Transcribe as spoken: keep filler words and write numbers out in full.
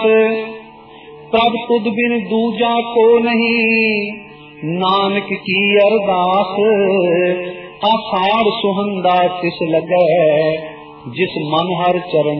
आस। प्रभ तुद बिन दूजा को नहीं, नानक की अरदास। आषाढ़ सुहंदा तिस लगे, जिस मन हर चरण